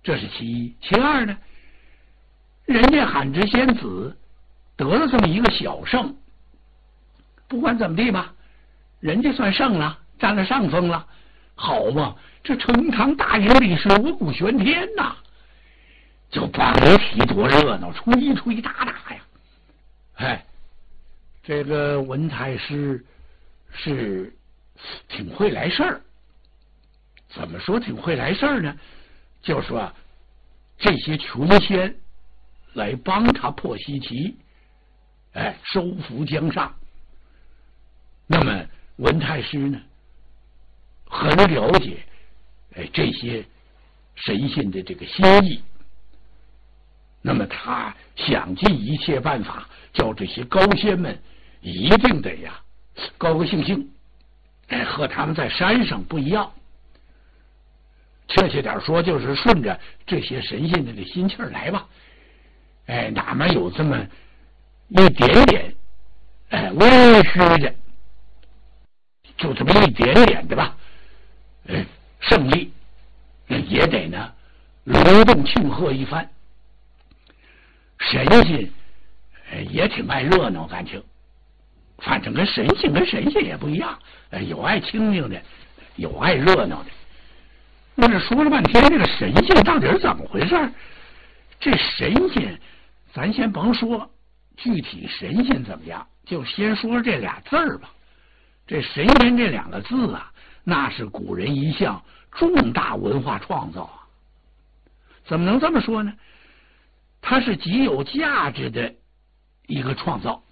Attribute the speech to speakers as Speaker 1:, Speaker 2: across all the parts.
Speaker 1: 这是其一。其二呢，人家罕知仙子得了这么一个小胜，不管怎么地吧，人家算胜了，占了上风了，好嘛，这呈堂大营里是锣鼓喧天呐，就甭提多热闹，吹吹打打呀。哎，这个文太师是挺会来事儿。怎么说挺会来事儿呢？就说这些群仙来帮他破西岐，收服江上。那么文太师呢，很了解这些神仙的这个心意。那么他想尽一切办法，叫这些高仙们一定得呀高高兴兴，和他们在山上不一样。确切点说，就是顺着这些神仙的这心气儿来吧。哪么有这么一点点微虚的，就这么一点点的吧，胜利也得呢隆重庆贺一番。神仙也挺爱热闹，感情反正跟神仙也不一样，有爱清静的，有爱热闹的。我这说了半天，这个神仙到底是怎么回事？这神仙咱先甭说具体神仙怎么样，就先说这俩字儿吧。这神仙这两个字啊，那是古人一项重大文化创造啊。怎么能这么说呢？它是极有价值的一个创造。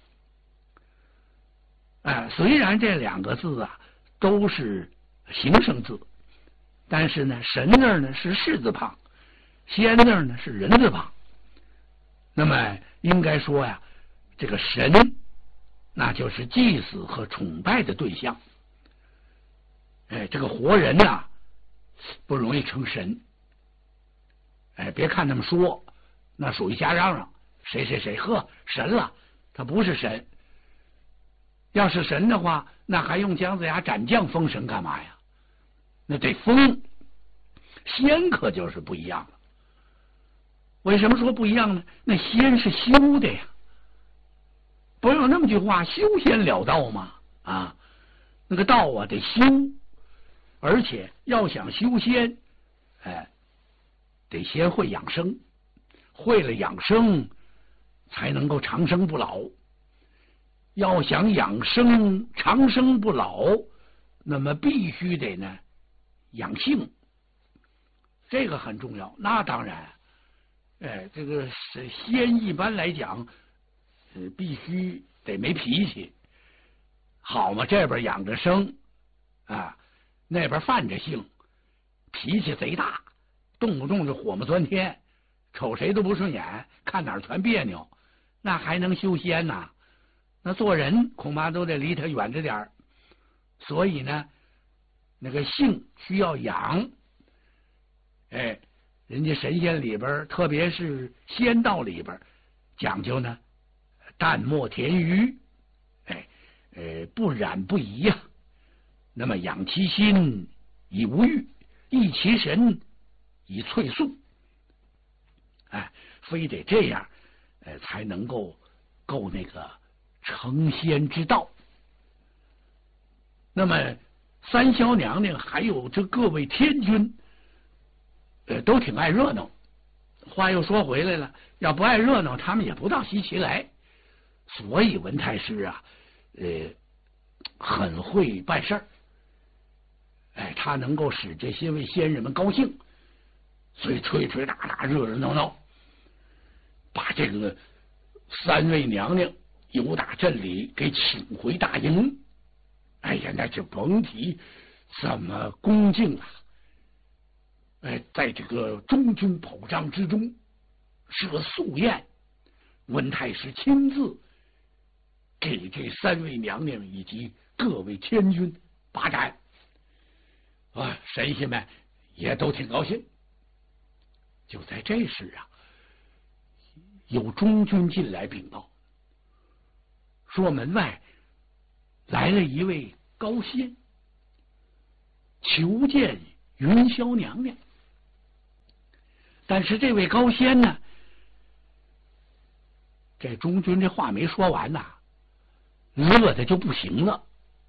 Speaker 1: 虽然这两个字啊都是形声字，但是呢，神字呢是士字旁，仙字呢是人字旁。那么应该说呀，这个神那就是祭祀和崇拜的对象。这个活人呐不容易成神。别看他们说，那属于瞎嚷嚷，谁谁谁呵神了，他不是神。要是神的话，那还用姜子牙斩将封神干嘛呀？那得封。仙可就是不一样了。为什么说不一样呢？那仙是修的呀，不有那么句话，修仙了道吗？那个道啊得修，而且要想修仙，得先会养生，会了养生才能够长生不老。要想养生长生不老，那么必须得呢养性，这个很重要。那当然，这个仙一般来讲，必须得没脾气，好嘛，这边养着生那边犯着性，脾气贼大，动不动就火冒钻天，瞅谁都不顺眼，看哪儿全别扭，那还能修仙呢？那做人恐怕都得离他远着点儿。所以呢，那个性需要养。人家神仙里边，特别是仙道里边讲究呢淡漠恬愚，不染不疑呀。那么养其心以无欲，益其神以萃素。非得这样才能够那个成仙之道。那么三霄娘娘还有这各位天君都挺爱热闹。话又说回来了，要不爱热闹，他们也不到西岐来。所以文太师啊很会办事儿。他能够使这些位仙人们高兴，所以吹吹打打，热热闹闹，把这个三位娘娘由打镇里给请回大营。那就甭提怎么恭敬了。在这个中军宝帐之中设素宴，文太师亲自给这三位娘娘以及各位天君把盏。神仙们也都挺高兴。就在这时有中军进来禀报，说门外来了一位高仙，求见云霄娘娘。 但是这位高仙呢，这中军这话没说完呐，乐的就不行了，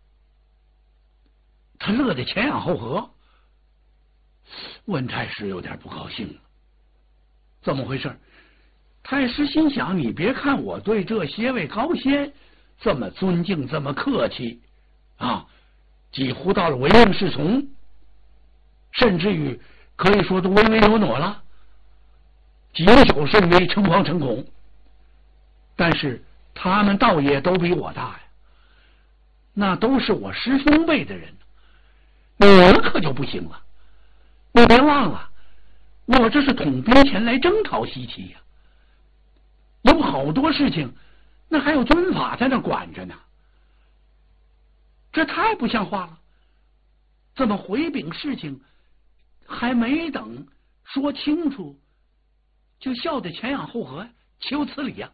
Speaker 1: 他乐得前仰后合。文太师有点不高兴了，怎么回事？太师心想，你别看我对这些位高仙这么尊敬，这么客气啊，几乎到了唯命是从，甚至于可以说都唯唯诺诺了，谨守慎微，诚惶诚恐。但是他们倒也都比我大呀，那都是我师兄辈的人，我可就不行了。你别忘了，我这是统兵前来征讨西岐呀，有好多事情，那还有遵法在那管着呢，这太不像话了。怎么回禀事情，还没等说清楚，就笑得前仰后合，岂有此理呀！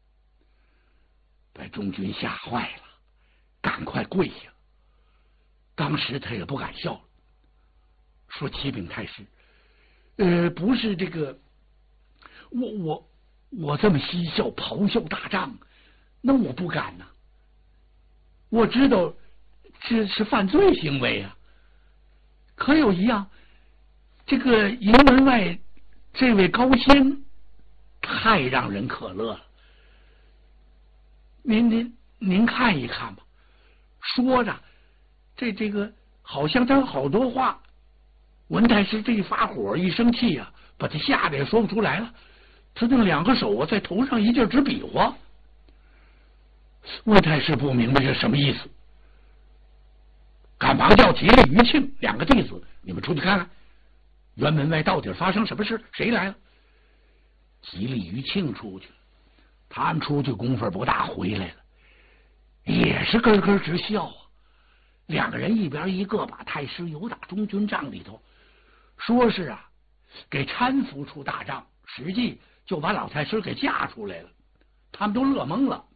Speaker 1: 把中军吓坏了，赶快跪下。当时他也不敢笑了，说：“启禀太师，不是这个，我这么嬉笑咆哮大帐，那我不敢呐。我知道这是犯罪行为啊，可有一样，这个营门外这位高仙太让人可乐了。您看一看吧。”说着，这个好像他有好多话。文太师这一发火一生气啊，把他吓得也说不出来了。他那两个手啊在头上一劲直比划。文太师不明白这什么意思，赶忙叫吉利、余庆两个弟子，你们出去看看辕门外到底发生什么事，谁来了？吉利、余庆出去，他们出去功夫不大，回来了，也是咯咯直笑啊。两个人一边一个把太师由打中军帐里头，说是啊给搀扶出大帐，实际就把老太师给架出来了。他们都乐懵了。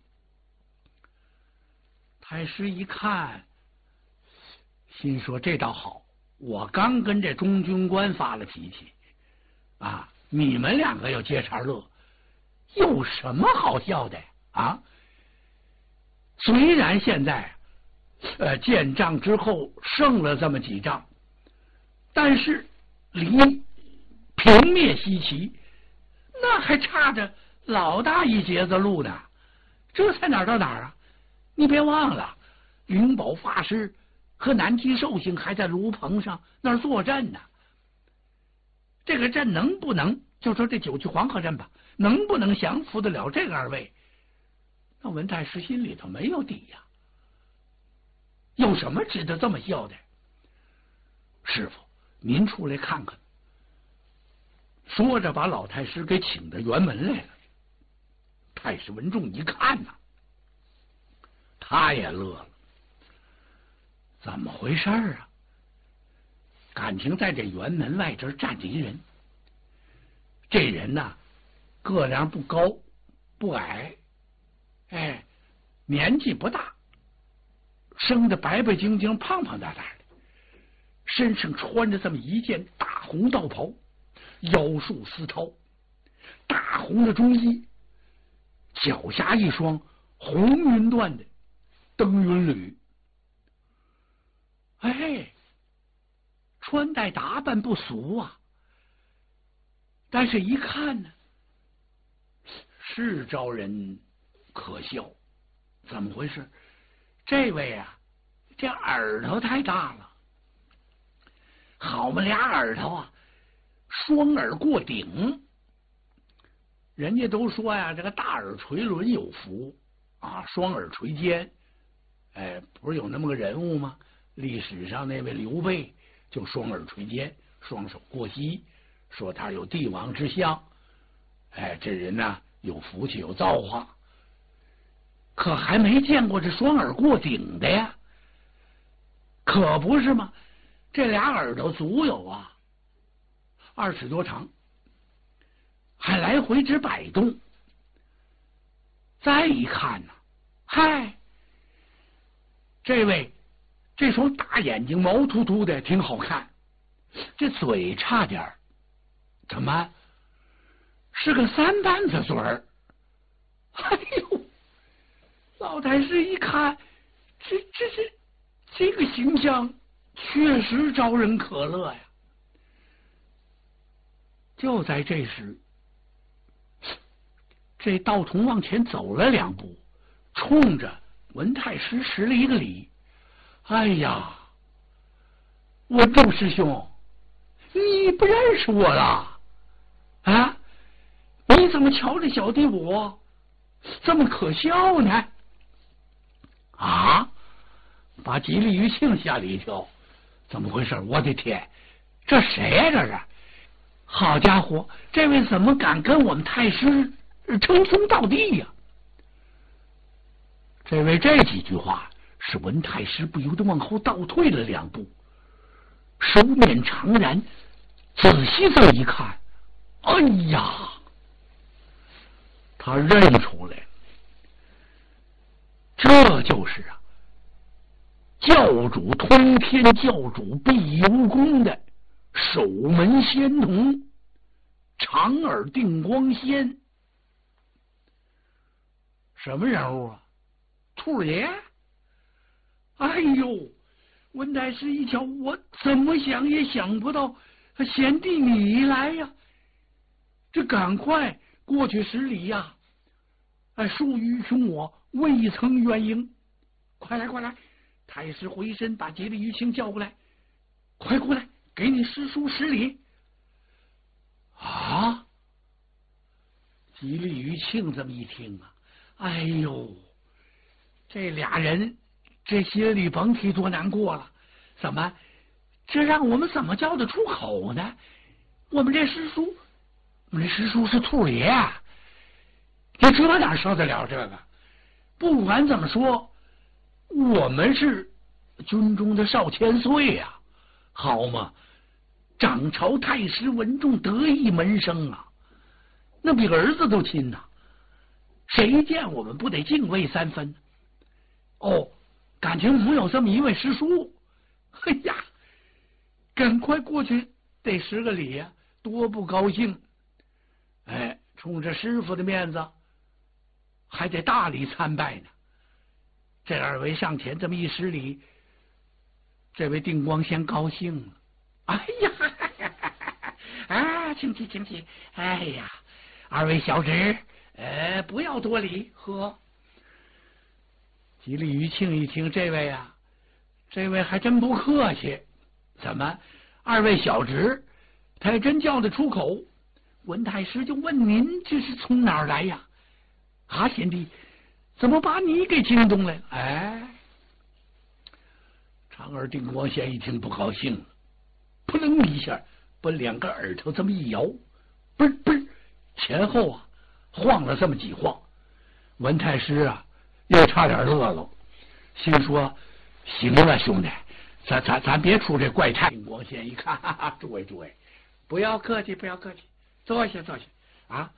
Speaker 1: 太师一看，心说这倒好，我刚跟这中军官发了脾气啊，你们两个要接茬乐，有什么好笑的啊？虽然现在建仗之后胜了这么几仗，但是离平灭西岐那还差着老大一截子路呢，这才哪儿到哪儿啊？你别忘了，灵宝法师和南极寿星还在炉棚上那儿坐镇呢。这个阵能不能，就说这九曲黄河阵吧，能不能降服得了这个二位？那文太师心里头没有底呀，有什么值得这么笑的？师傅，您出来看看。说着，把老太师给请到辕门来了。太师文仲一看呐，他也乐了。怎么回事啊？感情在这辕门外这站着一人，这人呐，个量不高不矮，年纪不大，生得白白净净、胖胖大大的，身上穿着这么一件大红道袍，腰束丝绦，大红的中衣，脚下一双红云缎的登云履。穿戴打扮不俗啊，但是一看呢，是招人可笑。怎么回事？这位啊，这耳朵太大了，好嘛，俩耳朵啊，双耳过顶。人家都说呀，这个大耳垂轮有福啊，双耳垂肩。不是有那么个人物吗？历史上那位刘备就双耳垂肩，双手过膝，说他有帝王之相。这人呢有福气有造化，可还没见过这双耳过顶的呀。可不是吗？这俩耳朵足有啊2尺多长，还来回直摆动。再一看呢，这位这双大眼睛毛秃秃的挺好看，这嘴差点怎么是个三瓣子嘴儿。哎呦，老太师一看，这个形象确实招人可乐呀。就在这时，这道童往前走了2步，冲着文太师施了一个礼。哎呀，文仲师兄，你不认识我了啊？你怎么瞧着小弟我这么可笑呢？啊！把吉利余庆吓了一跳，怎么回事？我的天，这谁呀？这是！好家伙，这位怎么敢跟我们太师称兄道弟呀？这位这几句话使文太师不由得往后倒退了2步，收面长髯，仔细这么一看，哎呀，他认出来了，这就是教主通天教主碧游宫的守门仙童长耳定光仙。什么人物啊？兔爷。哎呦，文太师一瞧，我怎么想也想不到贤弟你来呀，这赶快过去施礼呀！恕愚兄我未曾远迎，快来快来！太师回身把吉利余庆叫过来，快过来，给你师叔施礼。啊！吉利余庆这么一听啊，哎呦，这俩人这心里甭提多难过了。怎么，这让我们怎么叫得出口呢？我们这师叔是兔爷啊，这哪受得了这个？不管怎么说，我们是军中的少千岁呀，好嘛，掌朝太师文仲得意门生啊，那比儿子都亲呐，谁见我们不得敬畏3分？哦，感情我们有这么一位师叔，哎呀，赶快过去得施个礼呀，多不高兴！哎，冲着师傅的面子，还得大礼参拜呢。这2位上前这么一施礼，这位定光仙高兴了。哎呀，请起请起！哎呀，2位小侄，不要多礼。呵，吉利余庆一听，这位还真不客气。怎么，2位小侄，他还真叫得出口。文太师就问您这是从哪儿来呀？啊，贤弟，怎么把你给惊动了？哎，长耳定光仙一听不高兴了，扑棱一下把2个耳朵这么一摇，嘣嘣，前后啊晃了这么几晃。文太师啊又差点乐了，心说行了兄弟，咱别出这怪差。定光仙一看，哈哈，诸位，不要客气，坐下啊。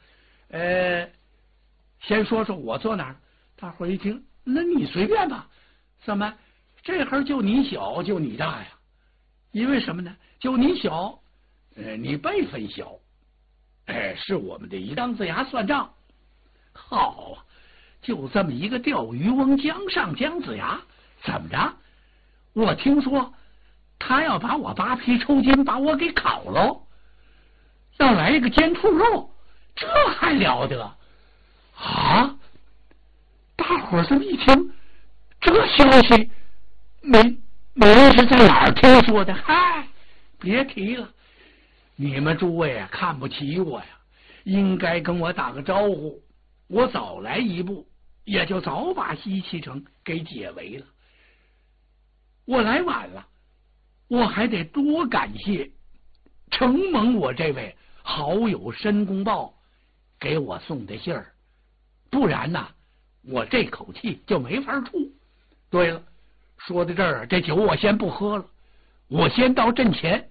Speaker 1: 先说说我坐哪儿。大伙一听，那你随便吧。怎么这会儿就你小就你大呀？因为什么呢？就你小，你辈分小，是我们的一张子牙算账。好啊，就这么一个钓鱼翁江上姜子牙，怎么着？我听说他要把我8皮抽筋，把我给烤了，要来一个煎兔肉，这还了得啊！大伙这么一听，这消息没人是在哪儿听说的？嗨，别提了，你们诸位啊看不起我呀，应该跟我打个招呼，我早来一步，也就早把西岐城给解围了。我来晚了，我还得多感谢承蒙我这位好友申公豹给我送的信儿，不然呢，我这口气就没法出。对了，说到这儿，这酒我先不喝了，我先到阵前